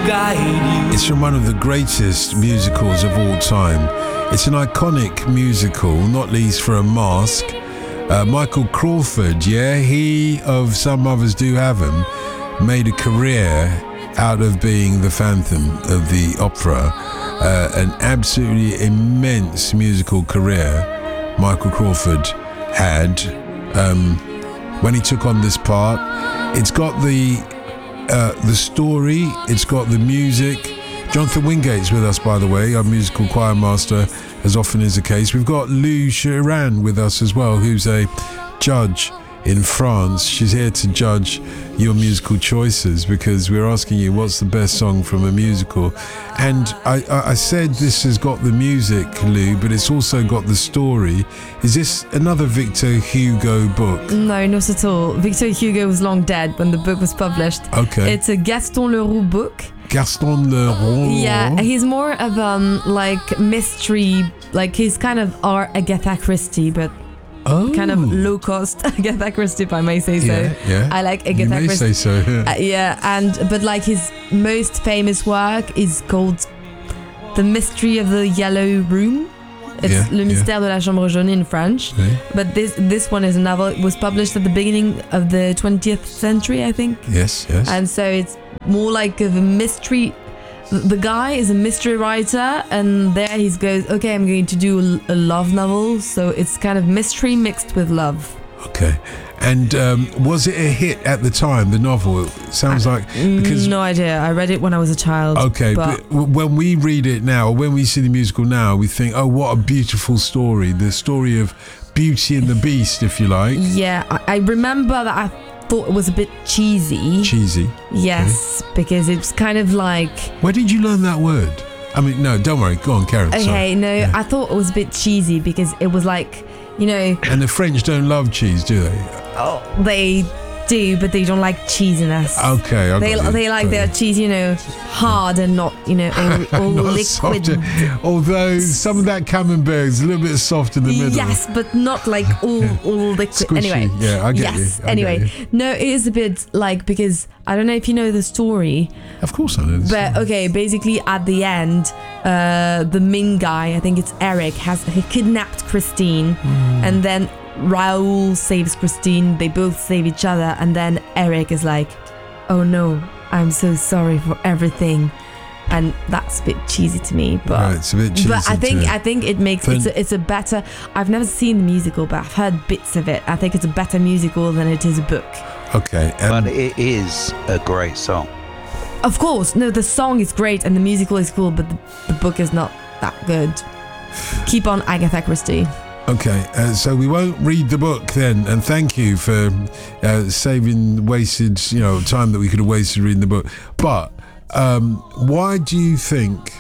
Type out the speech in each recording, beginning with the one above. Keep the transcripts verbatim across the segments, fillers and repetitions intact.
It's from one of the greatest musicals of all time. It's an iconic musical, not least for a mask. Uh, Michael Crawford, yeah, he of Some Mothers Do Have Him, made a career out of being the Phantom of the Opera. Uh, an absolutely immense musical career Michael Crawford had um, when he took on this part. It's got the uh, the story, it's got the music. Jonathan Wingate's with us, by the way, our musical choir master, as often is the case. We've got Lou Chiran with us as well, who's a judge in France. She's here to judge your musical choices because we're asking you what's the best song from a musical. And I, I, I said this has got the music, Lou, but it's also got the story. Is this another Victor Hugo book? No, not at all. Victor Hugo was long dead when the book was published. Okay. It's a Gaston Leroux book. Gaston Leroux. Yeah, he's more of um like mystery, like he's kind of our Agatha Christie, but oh. kind of low cost Agatha Christie, if I may say so. Yeah, yeah. I like Agatha you may Christie. say so. Yeah. Uh, yeah, and but like his most famous work is called The Mystery of the Yellow Room. It's yeah, Le Mystère yeah. de la Chambre Jaune in French. Yeah. But this this one is a novel. It was published at the beginning of the twentieth century, I think. Yes, yes. And so it's more like of a mystery. The guy is a mystery writer, and there he goes, okay, I'm going to do a love novel. So it's kind of mystery mixed with love. Okay. And um, was it a hit at the time, the novel? It sounds like... because no idea. I read it when I was a child. Okay, but, but when we read it now, or when we see the musical now, we think, oh, what a beautiful story. The story of Beauty and the Beast, if you like. Yeah, I, I remember that I thought it was a bit cheesy. Cheesy? Yes, okay. Because it's kind of like... Where did you learn that word? I mean, no, don't worry. Go on, Karen. Okay, sorry. no, yeah. I thought it was a bit cheesy because it was like, you know... And the French don't love cheese, do they? Oh, they do, but they don't like cheesiness. Okay, I they got they you. like their cheese, you know, hard and not, you know, all, all liquid. Soft. Although some of that camembert is a little bit soft in the middle. Yes, but not like all all liquid. Squishy. Anyway, yeah, I get yes. you. I anyway, get you. No, it is a bit like because I don't know if you know the story. Of course I know the But story. okay, basically at the end, uh, the main guy, I think it's Eric, has he kidnapped Christine, mm. and then Raoul saves Christine. They both save each other, and then Eric is like, "Oh no, I'm so sorry for everything," and that's a bit cheesy to me. But right, it's a bit cheesy. But I think to, I think it makes but, it's a, it's a better. I've never seen the musical, but I've heard bits of it. I think it's a better musical than it is a book. Okay, um, but it is a great song. Of course, no, the song is great and the musical is cool, but the, the book is not that good. Keep on Agatha Christie. Okay, uh, so we won't read the book then, and thank you for uh, saving wasted, you know, time that we could have wasted reading the book. But um, why do you think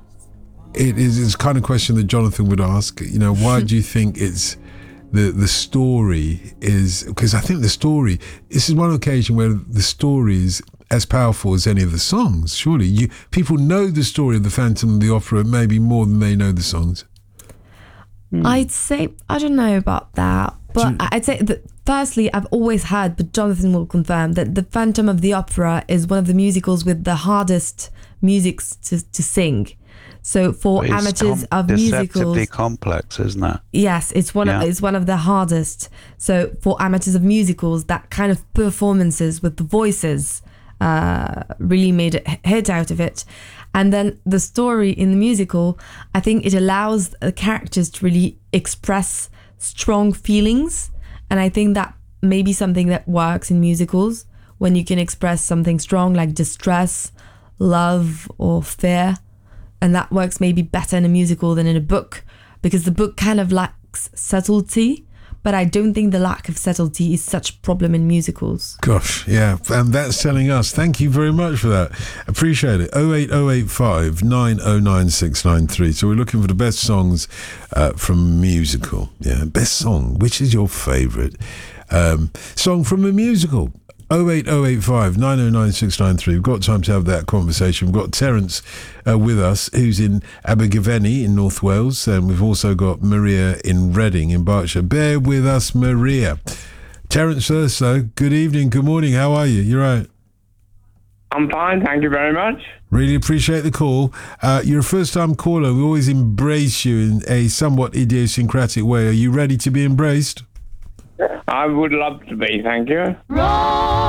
it is? It's kind of question that Jonathan would ask. You know, why do you think it's the the story is? Because I think the story. This is one occasion where the story is as powerful as any of the songs. Surely, you people know the story of the Phantom of the Opera maybe more than they know the songs. I'd say, I don't know about that, but I'd say that firstly, I've always heard, but Jonathan will confirm, that The Phantom of the Opera is one of the musicals with the hardest music to, to sing. So for it's amateurs com- of deceptively musicals, complex, isn't it? yes, it's one yeah. of it's one of the hardest. So for amateurs of musicals, that kind of performances with the voices uh, really made a hit out of it. And then the story in the musical, I think it allows the characters to really express strong feelings. And I think that may be something that works in musicals, when you can express something strong like distress, love, or fear. And that works maybe better in a musical than in a book, because the book kind of lacks subtlety. But I don't think the lack of subtlety is such a problem in musicals. Gosh, yeah, and that's telling us. Thank you very much for that. Appreciate it. oh eight oh eight five nine oh nine six nine three. So we're looking for the best songs uh, from a musical. Yeah, best song. Which is your favourite um, song from a musical? oh eight oh eight five nine oh nine six nine three. We've got time to have that conversation. We've got Terence uh, with us, who's in Abergavenny in North Wales, and we've also got Maria in Reading in Berkshire. Bear with us, Maria. Terence first, though. Good evening, good morning. How are you? You're right. I'm fine, thank you very much. Really appreciate the call. Uh, you're a first-time caller. We always embrace you in a somewhat idiosyncratic way. Are you ready to be embraced? I would love to be, thank you. Roll